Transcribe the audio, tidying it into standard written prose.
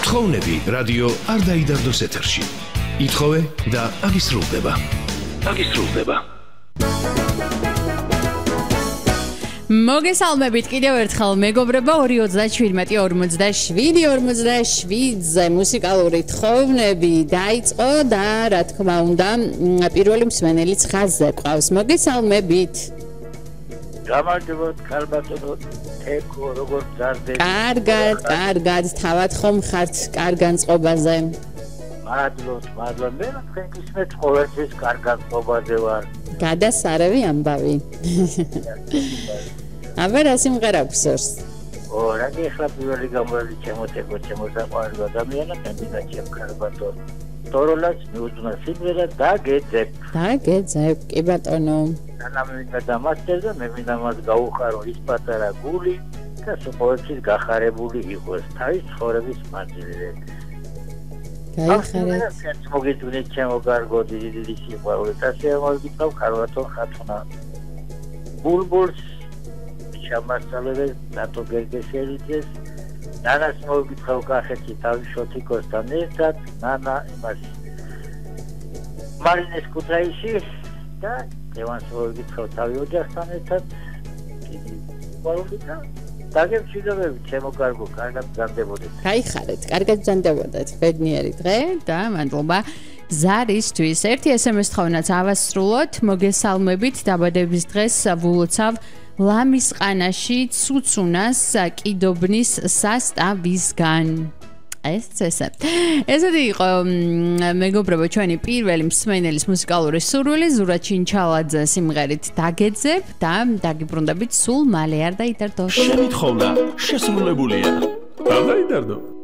ითხოვნები რადიო არ დაიდარდოს ეთერში. ითხოვე და აღისრულდება. მოგესალმებით კიდევ ერთხელ მეგობრებო 237-47-47-ზე მუსიკალური თხოვნები დაიწყო და რა თქმა უნდა პირველი მსმენელიც ხაზზე ყავს. მოგესალმებით. გამარჯობათ ქალბატონო თეკო როგორ გზარდები? კარგად, თავად ხომ ხართ კარგ განწყობაზე? მადლობთ, მე თქვენ გისმენთ ყოველთვის კარგ განწყობაზე ვარ. გადასარევი ამბავი. აბა რა სიმღერა გსურს? რაგი ახლა პირველი გამოვიდი ჩემო საყვარელი ადამიანად და ჩემ ქალბატონო თოროლაც მიუძღვნა სიმღერა დაგეძებ, კი ბატონო. ანამინა დამასტერდა მე მინდა მას გაუხარო ის პატარა გული და ყოველთვის გახარებული იყოს თავის ცხოვრების მანძილზე. გაიხარეთ. მოგიძვნით ჩემო კარგო დიდი სიყვარულით ასე მოგიწევ ქალბატონ ხათუნა ბულბულს ჩამასწავლებს დატო გერგესელიძეს ნანას მოგიწევ კახეთი თავის შოთიკოსთან ერთად ნანა იმას მარინეს კუთაისში და ევანს მოგიწევ თავი ოჯახთან ერთად დიდი სიყვარულით დაგემშვიდობებით ჩემო კარგო კარგად გზარდებოდეთ. გაიხარეთ, კარგად გზარდებოდეთ. ბედნიერი დღე და მადლობა ზარისთვის. ერთი SMS თხოვნაც ავასრულოთ. მოგესალმებით დაბადების დღეს ვულოცავ ლამის ყანაში ცუცუნას კიდობნის სასტავისგან. ესეთი იყო მეგობრებო ჩვენი პირველი მსმენელის მუსიკალური სურვილი ზურა ჩინჩალაძე სიმღერით დაგეძებ და დაგიბრუნდებით სულ მალე არ დაიდარდო. შენი თხოვნა შესრულებულია. არ დაიდარდო.